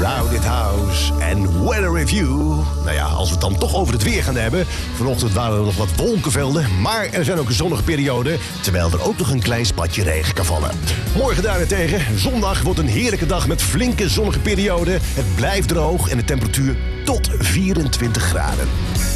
Crowded House en Weather Review. Nou ja, als we het dan toch over het weer gaan hebben. Vanochtend waren er nog wat wolkenvelden, maar er zijn ook zonnige perioden. Terwijl er ook nog een klein spatje regen kan vallen. Morgen daarentegen, zondag, wordt een heerlijke dag met flinke zonnige perioden. Het blijft droog en de temperatuur tot 24 graden.